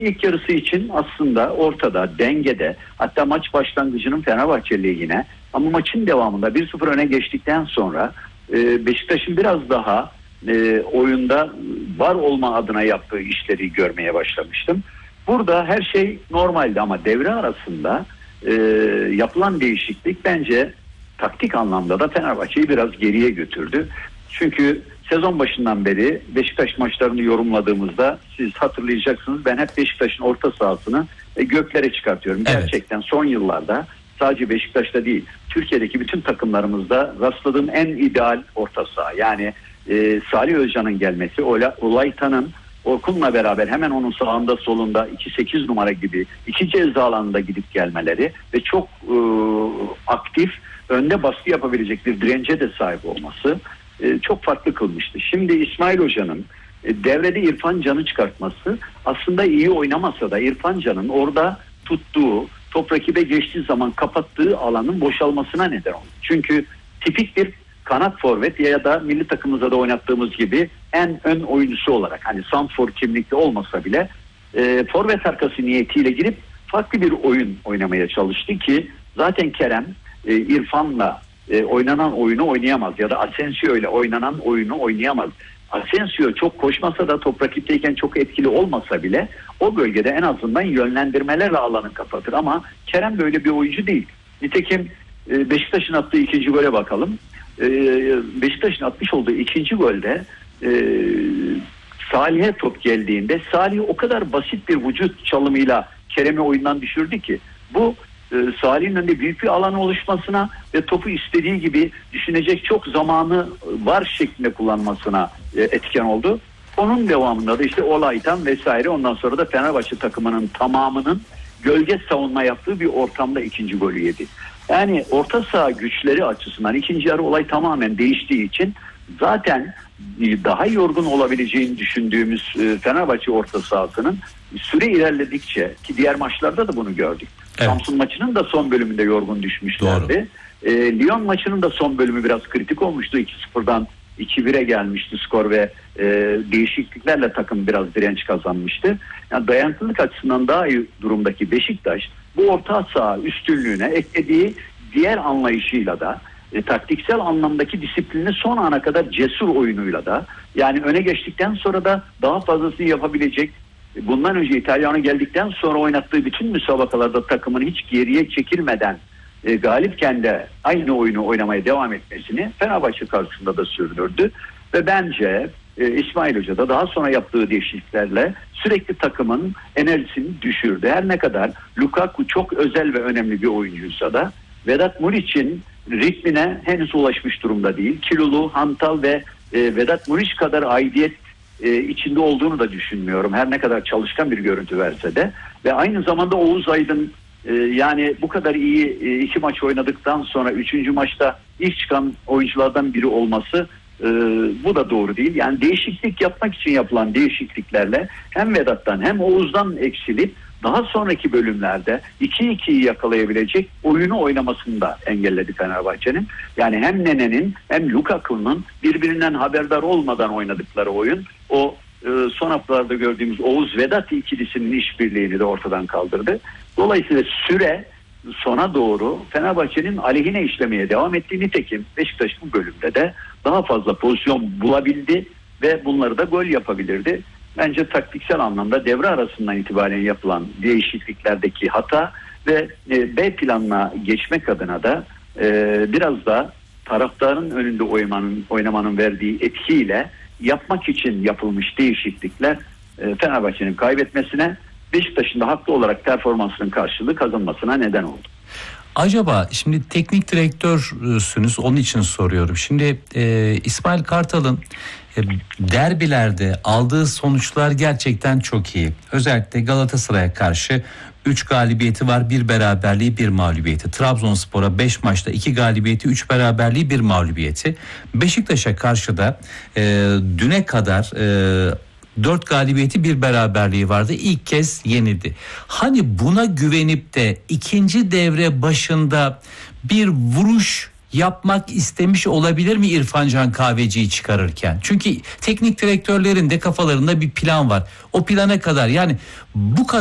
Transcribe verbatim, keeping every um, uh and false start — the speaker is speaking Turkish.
İlk yarısı için aslında ortada, dengede, hatta maç başlangıcının Fenerbahçe lehine, ama maçın devamında bir sıfır öne geçtikten sonra e, Beşiktaş'ın biraz daha e, oyunda var olma adına yaptığı işleri görmeye başlamıştım. Burada her şey normaldi ama devre arasında e, yapılan değişiklik bence taktik anlamda da Fenerbahçe'yi biraz geriye götürdü. Çünkü sezon başından beri Beşiktaş maçlarını yorumladığımızda siz hatırlayacaksınız, ben hep Beşiktaş'ın orta sahasını e, göklere çıkartıyorum. Evet. Gerçekten son yıllarda sadece Beşiktaş'ta değil, Türkiye'deki bütün takımlarımızda rastladığım en ideal orta saha. Yani e, Salih Özcan'ın gelmesi, Olaytan'ın Orkun'la beraber hemen onun sağında solunda iki sekiz numara gibi iki ceza alanında gidip gelmeleri ve çok e, aktif, önde baskı yapabilecek bir dirence de sahip olması e, çok farklı kılmıştı. Şimdi İsmail Hoca'nın e, devrede İrfan Can'ı çıkartması aslında iyi oynamasa da İrfan Can'ın orada tuttuğu, top rakibe geçtiği zaman kapattığı alanın boşalmasına neden oldu. Çünkü tipik bir kanat forvet ya da milli takımımızda da oynattığımız gibi en ön oyuncusu olarak, hani santrfor kimlikli olmasa bile e, forvet arkası niyetiyle girip farklı bir oyun oynamaya çalıştı ki zaten Kerem e, İrfan'la e, oynanan oyunu oynayamaz ya da Asensio ile oynanan oyunu oynayamaz. Asensio çok koşmasa da top rakipteyken çok etkili olmasa bile o bölgede en azından yönlendirmelerle alanı kapatır ama Kerem böyle bir oyuncu değil. Nitekim e, Beşiktaş'ın attığı ikinci gole bakalım. Beşiktaş'ın atmış olduğu ikinci golde e, Salih'e top geldiğinde Salih o kadar basit bir vücut çalımıyla Kerem'i oyundan düşürdü ki bu e, Salih'in önünde büyük bir alan oluşmasına ve topu istediği gibi düşünecek çok zamanı var şeklinde kullanmasına e, etken oldu. Onun devamında da işte Olaytan vesaire, ondan sonra da Fenerbahçe takımının tamamının gölge savunma yaptığı bir ortamda ikinci golü yedi. Yani orta saha güçleri açısından ikinci yarı olay tamamen değiştiği için zaten daha yorgun olabileceğini düşündüğümüz Fenerbahçe orta sahasının süre ilerledikçe, ki diğer maçlarda da bunu gördük. Evet. Samsun maçının da son bölümünde yorgun düşmüşlerdi. E, Lyon maçının da son bölümü biraz kritik olmuştu. iki sıfırdan iki bire gelmişti skor ve e, değişikliklerle takım biraz direnç kazanmıştı. Yani dayanıklılık açısından daha iyi durumdaki Beşiktaş bu orta saha üstünlüğüne eklediği diğer anlayışıyla da e, taktiksel anlamdaki disiplini son ana kadar cesur oyunuyla da, yani öne geçtikten sonra da daha fazlasını yapabilecek, bundan önce İtalyan'a geldikten sonra oynattığı bütün müsabakalarda takımın hiç geriye çekilmeden e, galipken de aynı oyunu oynamaya devam etmesini Fenerbahçe karşısında da sürdürdü ve bence e, İsmail Hoca da daha sonra yaptığı değişikliklerle sürekli takımın enerjisini düşürdü. Her ne kadar Lukaku çok özel ve önemli bir oyuncuysa da Vedat Muriç'in ritmine henüz ulaşmış durumda değil. Kilolu, hantal ve e, Vedat Muriç kadar aidiyet e, içinde olduğunu da düşünmüyorum. Her ne kadar çalışkan bir görüntü verse de. Ve aynı zamanda Oğuz Aydın e, yani bu kadar iyi e, iki maç oynadıktan sonra üçüncü maçta ilk çıkan oyunculardan biri olması, e, bu da doğru değil. Yani değişiklik yapmak için yapılan değişikliklerle hem Vedat'tan hem Oğuz'dan eksilip daha sonraki bölümlerde iki ikiyi yakalayabilecek oyunu oynamasını da engelledi Fenerbahçe'nin. Yani hem Nene'nin hem Lukaku'nun birbirinden haberdar olmadan oynadıkları oyun, o e, son haftalarda gördüğümüz Oğuz-Vedat ikilisinin işbirliğini de ortadan kaldırdı. Dolayısıyla süre sona doğru Fenerbahçe'nin aleyhine işlemeye devam ettiği, nitekim Beşiktaş bu bölümde de daha fazla pozisyon bulabildi ve bunları da gol yapabilirdi. Bence taktiksel anlamda devre arasından itibaren yapılan değişikliklerdeki hata ve e, B planına geçmek adına da e, biraz da taraftarın önünde oynamanın, oynamanın verdiği etkiyle yapmak için yapılmış değişiklikler e, Fenerbahçe'nin kaybetmesine, Beşiktaş'ın da haklı olarak performansının karşılığı kazanmasına neden oldu. Acaba şimdi teknik direktörsünüz, onun için soruyorum. Şimdi e, İsmail Kartal'ın e, derbilerde aldığı sonuçlar gerçekten çok iyi. Özellikle Galatasaray'a karşı üç galibiyeti var, bir beraberliği, bir mağlubiyeti. Trabzonspor'a beş maçta iki galibiyeti, üç beraberliği, bir mağlubiyeti. Beşiktaş'a karşı da e, düne kadar e, dört galibiyeti, bir beraberliği vardı. İlk kez yenildi. Hani buna güvenip de ikinci devre başında bir vuruş yapmak istemiş olabilir mi İrfan Can Kahveci'yi çıkarırken? Çünkü teknik direktörlerin de kafalarında bir plan var. O plana kadar yani bu kadar